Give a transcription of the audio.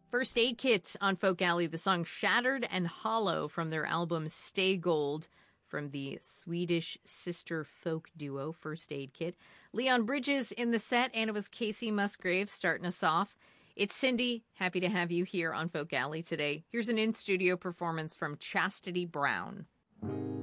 First Aid Kit on Folk Alley, the song Shattered and Hollow from their album Stay Gold from the Swedish sister folk duo First Aid Kit. Leon Bridges in the set, and it was Casey Musgrave starting us off. It's Cindy. Happy to have you here on Folk Alley today. Here's an in-studio performance from Chastity Brown.